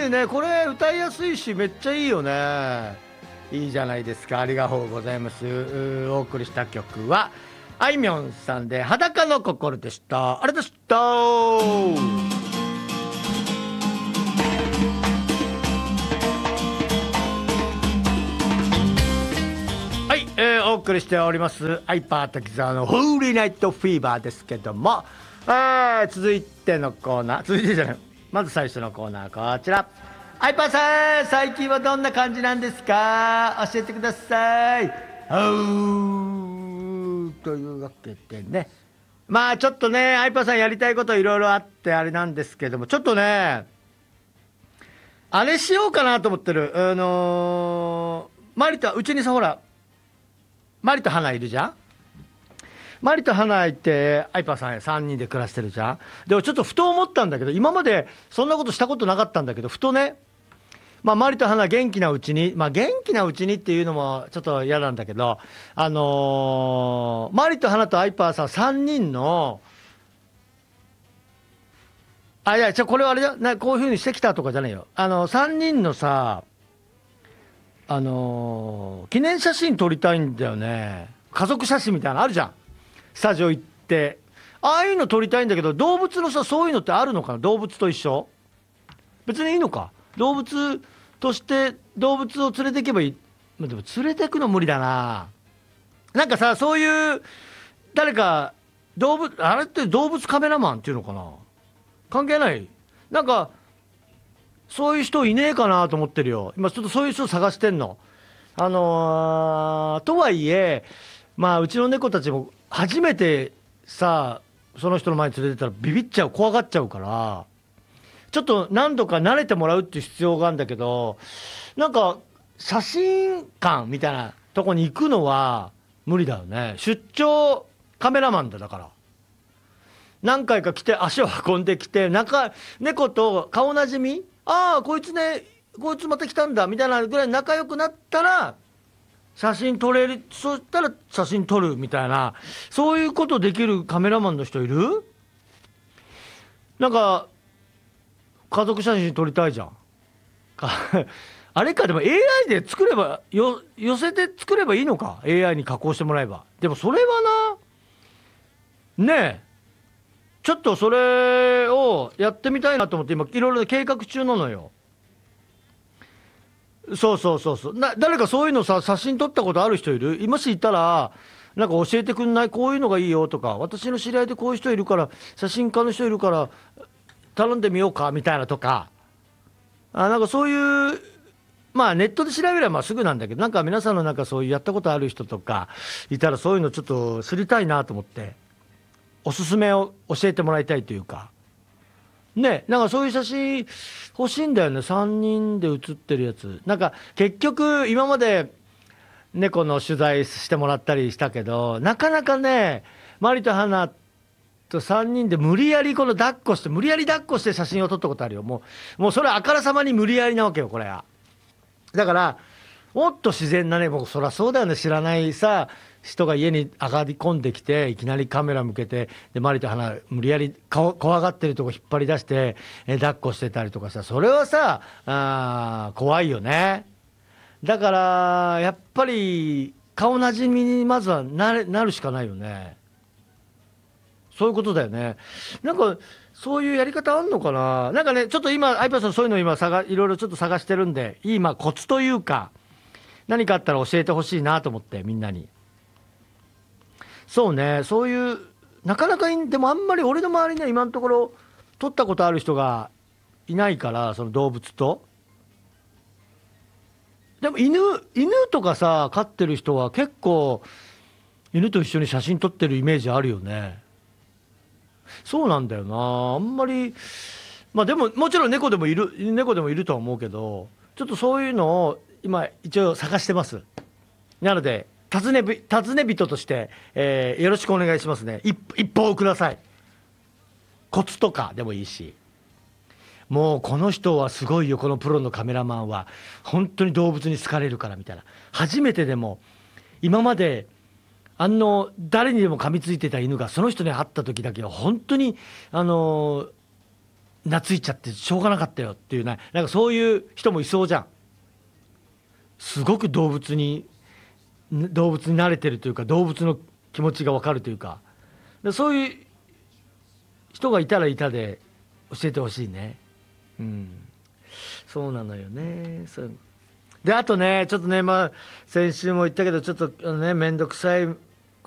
りねこれ歌いやすいしめっちゃいいよね。いいじゃないですか。ありがとうございます。お送りした曲はあいみょんさんで裸の心でした。ありがとうございました。はい、お送りしておりますアイパー滝沢のホーリーナイトフィーバーですけども、続いてのコーナー、続いてじゃない、まず最初のコーナーこちら。アイパーさん、最近はどんな感じなんですか、教えてください。というわけでね、まあちょっとねアイパーさんやりたいこといろいろあってあれなんですけども、ちょっとねあれしようかなと思ってる。マリとうちにさ、ほらマリと花いるじゃん。マリと花いてアイパーさん3人で暮らしてるじゃん。でもちょっとふと思ったんだけど、今までそんなことしたことなかったんだけど、ふとね、まあ、マリと花元気なうちに、まあ、元気なうちにっていうのもちょっと嫌なんだけど、マリと花とアイパーさん3人の、いや、これはあれだな、こういうふうにしてきたとかじゃないよ。3人のさ、記念写真撮りたいんだよね。家族写真みたいなのあるじゃん。スタジオ行って。ああいうの撮りたいんだけど、動物のさ、そういうのってあるのかな、動物と一緒。別にいいのか。動物として動物を連れていけばいい。でも連れてくの無理だな。なんかさ、そういう誰かあれって動物カメラマンっていうのかな、関係ない。なんかそういう人いねえかなと思ってるよ。今ちょっとそういう人探してんの。とはいえ、まあうちの猫たちも初めてさ、その人の前に連れてたらビビっちゃう、怖がっちゃうから、ちょっと何度か慣れてもらうっていう必要があるんだけど、なんか写真館みたいなとこに行くのは無理だよね。出張カメラマンだから何回か来て足を運んできて、猫と顔なじみ、ああこいつね、こいつまた来たんだみたいなぐらい仲良くなったら写真撮れる、そしたら写真撮るみたいな、そういうことできるカメラマンの人いる？なんか家族写真撮りたいじゃん。あれか、でも AI で作れば寄せて作ればいいのか、 AI に加工してもらえば。でもそれはな、ねえ、ちょっとそれをやってみたいなと思って今いろいろ計画中なのよ。そうそうそうそう、誰かそういうのさ、写真撮ったことある人いる？もしいたらなんか教えてくんない？こういうのがいいよとか、私の知り合いでこういう人いるから、写真家の人いるから頼んでみようかみたいなとか、なんかそういう、まあネットで調べればまあすぐなんだけど、なんか皆さんのなんかそういうやったことある人とかいたら、そういうのちょっと知りたいなと思って、おすすめを教えてもらいたいというかね。なんかそういう写真欲しいんだよね、3人で写ってるやつ。なんか結局今まで猫の取材してもらったりしたけど、なかなかね、マリと花と3人で無理やり抱っこして写真を撮ったことあるよ。もうそれあからさまに無理やりなわけよこれは。だからもっと自然なね、僕そりゃそうだよね、知らないさ人が家に上がり込んできていきなりカメラ向けて、でマリと花無理やり怖がってるとこ引っ張り出して、抱っこしてたりとかさ、それはさ怖いよね。だからやっぱり顔なじみにまずはなるしかないよね。そういうことだよね。なんかそういうやり方あんのかな。なんかね、ちょっと今アイパーさんそういうの今いろいろちょっと探してるんで、いいまあコツというか何かあったら教えてほしいなと思って、みんなに。そうね、そういうなかなかでもあんまり俺の周りには今のところ撮ったことある人がいないから、その動物と。でも犬とかさ飼ってる人は結構犬と一緒に写真撮ってるイメージあるよね。そうなんだよな、あんまり。まあでももちろん猫でもいるとは思うけど、ちょっとそういうのを今一応探してます。なので尋ね人として、よろしくお願いしますね。一報ください。コツとかでもいいし、もうこの人はすごいよ、このプロのカメラマンは本当に動物に好かれるからみたいな。初めてでも今まで誰にでも噛みついてた犬がその人に会った時だけは本当に懐いちゃってしょうがなかったよっていうね、なんかそういう人もいそうじゃん。すごく動物に慣れてるというか、動物の気持ちが分かるというか、そういう人がいたらいたで教えてほしいね。うん、そうなのよね。そうで、あとね、ちょっとね、まあ先週も言ったけど、ちょっとね、面倒くさい